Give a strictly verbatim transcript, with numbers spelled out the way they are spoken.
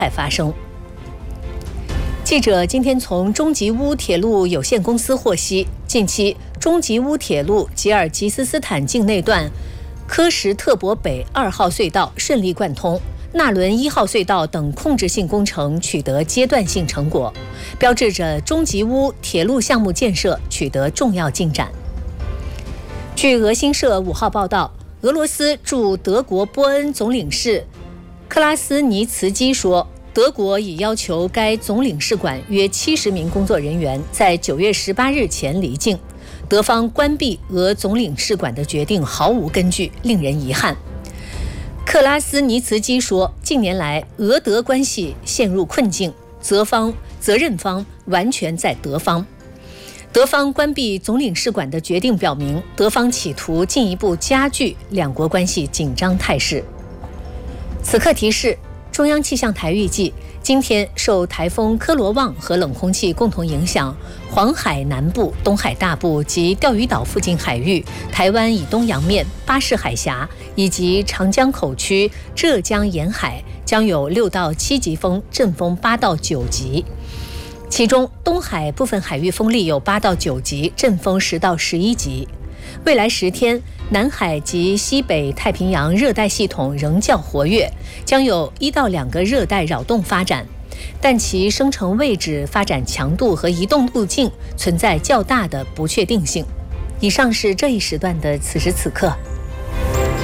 害发生。记者今天从中吉乌铁路有限公司获悉，近期中吉乌铁路吉尔吉斯斯坦境内段科什特博北二号隧道顺利贯通，纳伦一号隧道等控制性工程取得阶段性成果，标志着中吉乌铁路项目建设取得重要进展。据俄新社五号报道，俄罗斯驻德国波恩总领事克拉斯尼茨基说，德国已要求该总领事馆约七十名工作人员在九月十八日前离境。德方关闭俄总领事馆的决定毫无根据，令人遗憾。克拉斯尼茨基说，近年来俄德关系陷入困境，责方责任方完全在德方。德方关闭总领事馆的决定表明，德方企图进一步加剧两国关系紧张态势。此刻提示，中央气象台预计，今天受台风科罗旺和冷空气共同影响，黄海南部、东海大部及钓鱼岛附近海域、台湾以东洋面、巴士海峡以及长江口区、浙江沿海将有六到七级风，阵风八到九级。其中，东海部分海域风力有八到九级，阵风十到十一级。未来十天，南海及西北太平洋热带系统仍较活跃，将有一到两个热带扰动发展，但其生成位置、发展强度和移动路径存在较大的不确定性。以上是这一时段的此时此刻。